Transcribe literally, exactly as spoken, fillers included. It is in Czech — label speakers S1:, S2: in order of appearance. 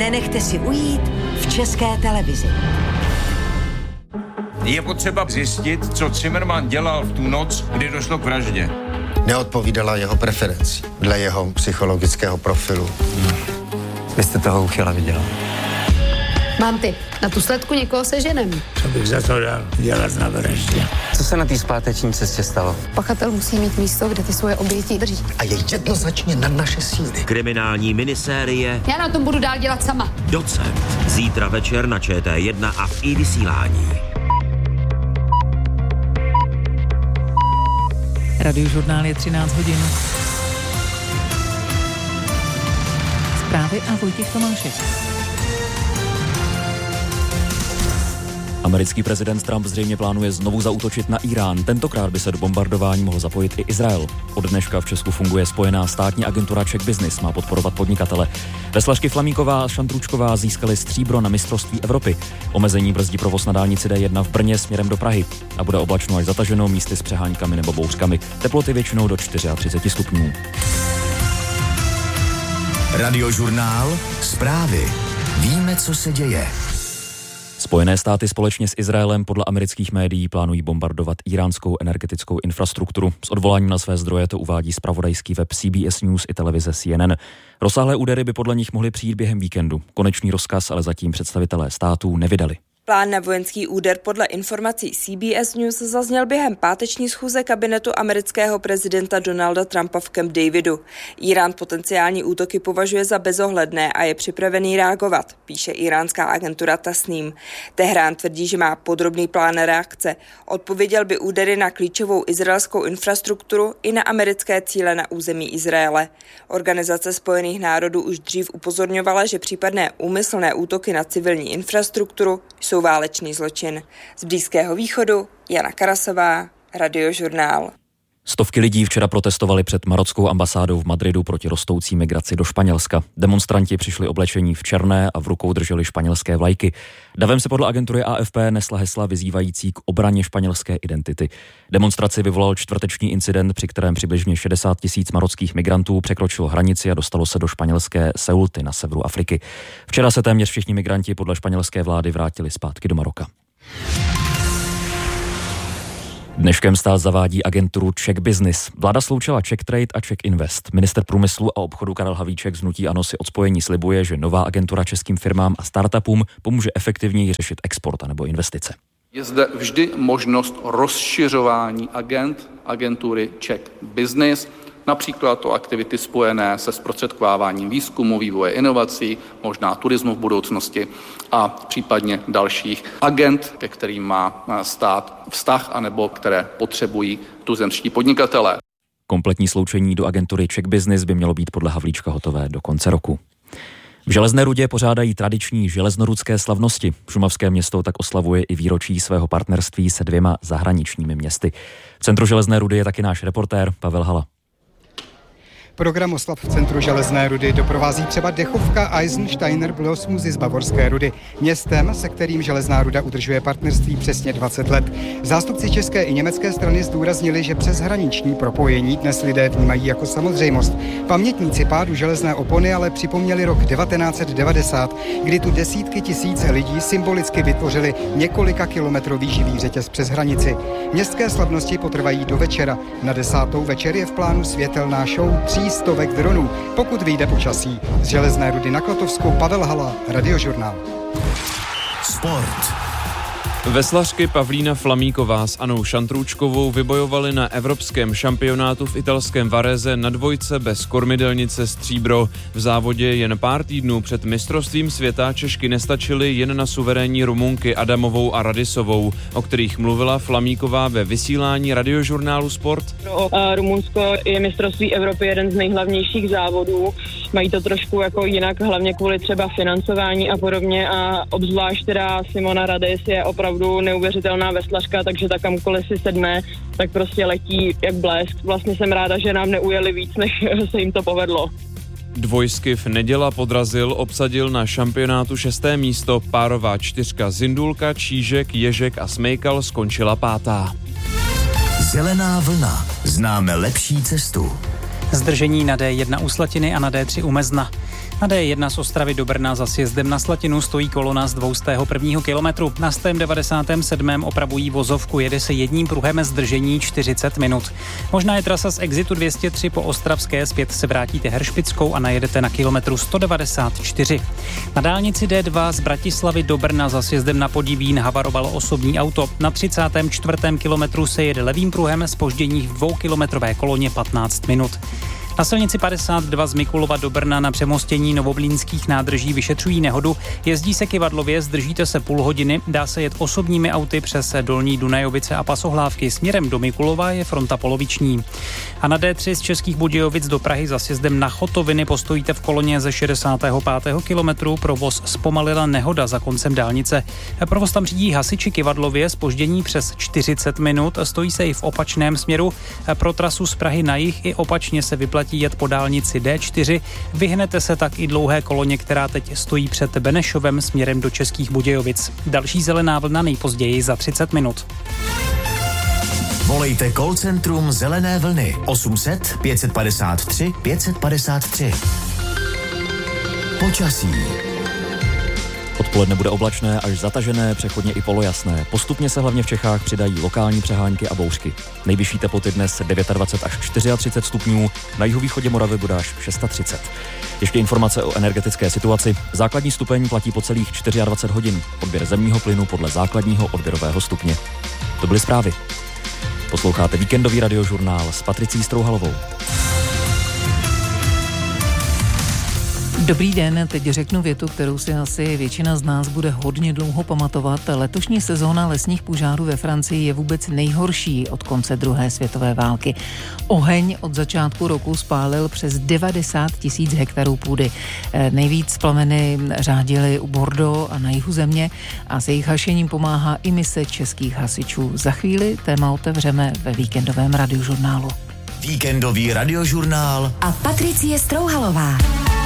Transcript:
S1: Nenechte si ujít v České televizi.
S2: Je potřeba zjistit, co Zimmermann dělal v tu noc, kdy došlo k vraždě.
S3: Neodpovídala jeho preferenci, dle jeho psychologického profilu.
S4: Hmm. Vy jste toho uchyla viděla.
S5: Mám tip. Na tu sledku někoho seženem.
S6: Co bych za to dal dělat na vraždě?
S4: Co se na té zpáteční cestě stalo?
S5: Pachatel musí mít místo, kde ty svoje oběti drží.
S3: A je jednoznačně nad naše síly.
S7: Kriminální minisérie.
S5: Já na tom budu dál dělat sama.
S7: Docent. Zítra večer na Č T jedna a v iVysílání.
S8: Radiožurnál je třináct hodin. Zprávy a Vojtěch Tomášek.
S9: Americký prezident Trump zřejmě plánuje znovu zaútočit na Irán. Tentokrát by se do bombardování mohl zapojit i Izrael. Od dneška v Česku funguje spojená státní agentura Czech Business, má podporovat podnikatele. Veslařky Flamíková a Šantručková získaly stříbro na mistrovství Evropy. Omezení brzdí provoz na dálnici D jedna v Brně směrem do Prahy. A bude oblačno až zataženo, místy s přeháňkami nebo bouřkami. Teploty většinou do třicet čtyři stupňů.
S10: Radiožurnál, zprávy. Víme, co se děje.
S9: Spojené státy společně s Izraelem podle amerických médií plánují bombardovat iránskou energetickou infrastrukturu. S odvoláním na své zdroje to uvádí zpravodajský web C B S News i televize C N N. Rozsáhlé údery by podle nich mohly přijít během víkendu. Konečný rozkaz ale zatím představitelé států nevydali.
S11: Plán na vojenský úder podle informací C B S News zazněl během páteční schůze kabinetu amerického prezidenta Donalda Trumpa v Camp Davidu. Irán potenciální útoky považuje za bezohledné a je připravený reagovat, píše iránská agentura Tasnim. Tehrán tvrdí, že má podrobný plán reakce. Odpověděl by údery na klíčovou izraelskou infrastrukturu i na americké cíle na území Izraele. Organizace Spojených národů už dřív upozorňovala, že případné úmyslné útoky na civilní infrastrukturu jsou válečný zločin. Z Blízkého východu Jana Karasová, Radiožurnál.
S9: Stovky lidí včera protestovali před marockou ambasádou v Madridu proti rostoucí migraci do Španělska. Demonstranti přišli oblečení v černé a v rukou drželi španělské vlajky. Davem se podle agentury A F P nesla hesla vyzývající k obraně španělské identity. Demonstraci vyvolal čtvrteční incident, při kterém přibližně šedesát tisíc marockých migrantů překročilo hranici a dostalo se do španělské Ceulty na severu Afriky. Včera se téměř všichni migranti podle španělské vlády vrátili zpátky do Maroka. Dneškem stát zavádí agenturu Czech Business. Vláda sloučila Czech Trade a Czech Invest. Minister průmyslu a obchodu Karel Havlíček z hnutí ANO si od spojení slibuje, že nová agentura českým firmám a startupům pomůže efektivněji řešit export nebo investice.
S12: Je zde vždy možnost rozšiřování agent agentury Czech Business, například o aktivity spojené se zprostředkováváním výzkumu, vývoje inovací, možná turismu v budoucnosti a případně dalších agent, ke kterým má stát vztah anebo které potřebují tuzemští podnikatelé.
S9: Kompletní sloučení do agentury Czech Business by mělo být podle Havlíčka hotové do konce roku. V Železné Rudě pořádají tradiční železnorudské slavnosti. Šumavské město tak oslavuje i výročí svého partnerství se dvěma zahraničními městy. V centru Železné Rudy je taky náš reportér Pavel Hala.
S13: Program oslav v centru Železné Rudy doprovází třeba dechovka Eisensteiner Blosmusy z Bavorské Rudy, městem, se kterým Železná Ruda udržuje partnerství přesně dvacet let. Zástupci české i německé strany zdůraznili, že přeshraniční propojení dnes lidé vnímají jako samozřejmost. Pamětníci pádu železné opony ale připomněli rok devatenáct set devadesát, kdy tu desítky tisíc lidí symbolicky vytvořili několika kilometrový živý řetěz přes hranici. Městské slavnosti potrvají do večera. Na desátou večer je v plánu světelná show tří stovek dronů, pokud vyjde počasí. Z Železné Rudy na Klatovskou Pavel Hala, Radiožurnál.
S10: Sport.
S14: Veslařky Pavlína Flamíková s Anou Šantručkovou vybojovali na evropském šampionátu v italském Varese na dvojce bez kormidelnice stříbro. V závodě jen pár týdnů před mistrovstvím světa Češky nestačily jen na suverénní Rumunky Adamovou a Radisovou, o kterých mluvila Flamíková ve vysílání Radiožurnálu Sport.
S15: Pro Rumunsko je mistrovství Evropy jeden z nejhlavnějších závodů. Mají to trošku jako jinak, hlavně kvůli třeba financování a podobně, a obzvlášť teda Simona Radis je opravdu neuvěřitelná veslařka, takže ta kamkoliv si sedne, tak prostě letí jak blesk. Vlastně jsem ráda, že nám neujeli víc, než se jim to povedlo.
S14: Dvojskyv Neděla podrazil, obsadil na šampionátu šesté místo. Párová čtyřka Zindulka, Čížek, Ježek a Smejkal skončila pátá.
S10: Zelená vlna. Známe lepší cestu.
S16: Zdržení na D jedna u Slatiny a na D tři u Mezna. Na D jedna z Ostravy do Brna za sjezdem na Slatinu stojí kolona z dvoustého prvního kilometru. Na sto devadesátém sedmém opravují vozovku, jede se jedním pruhem zdržení čtyřicet minut. Možná je trasa z exitu dvě stě tři po Ostravské, zpět se vrátíte Heršpickou a najedete na kilometru sto devadesát čtyři. Na dálnici D dva z Bratislavy do Brna za sjezdem na Podivín havarovalo osobní auto. Na třicátém čtvrtém kilometru se jede levým pruhem, zpoždění v dvoukilometrové koloně patnáct minut. Na silnici padesát dva z Mikulova do Brna na přemostění novoblínských nádrží vyšetřují nehodu. Jezdí se kyvadlově, zdržíte se půl hodiny, dá se jet osobními auty přes Dolní Dunajovice a Pasohlávky. Směrem do Mikulova je fronta poloviční. A na D tři z Českých Budějovic do Prahy za sjezdem na Chotoviny postojíte v koloně ze šedesátého pátého kilometru. Provoz zpomalila nehoda za koncem dálnice. Provoz tam řídí hasiči kyvadlově, zpoždění přes čtyřicet minut. Stojí se i v opačném směru. Pro trasu z Prahy na jih i opačně se vyplatí jet po dálnici D čtyři. Vyhnete se tak i dlouhé koloně, která teď stojí před Benešovem směrem do Českých Budějovic. Další zelená vlna nejpozději za třicet minut.
S10: Volejte call centrum Zelené vlny osm set pět padesát tři pět padesát tři. Počasí.
S9: Odpoledne bude oblačné až zatažené, přechodně i polojasné. Postupně se hlavně v Čechách přidají lokální přehánky a bouřky. Nejvyšší teploty dnes dvacet devět až třicet čtyři stupňů, na jihovýchodě Moravy bude až třicet šest. Ještě informace o energetické situaci. Základní stupeň platí po celých dvacet čtyři hodin. Odběr zemního plynu podle základního odběrového stupně. To byly zprávy. Posloucháte víkendový radiožurnál s Patricí Strouhalovou.
S8: Dobrý den, teď řeknu větu, kterou si asi většina z nás bude hodně dlouho pamatovat. Letošní sezóna lesních požárů ve Francii je vůbec nejhorší od konce druhé světové války. Oheň od začátku roku spálil přes devadesát tisíc hektarů půdy. Nejvíc plameny řádily u Bordeaux a na jihu země a s jejich hašením pomáhá i mise českých hasičů. Za chvíli téma otevřeme ve víkendovém radiožurnálu.
S10: Víkendový radiožurnál
S1: a Patricie Strouhalová.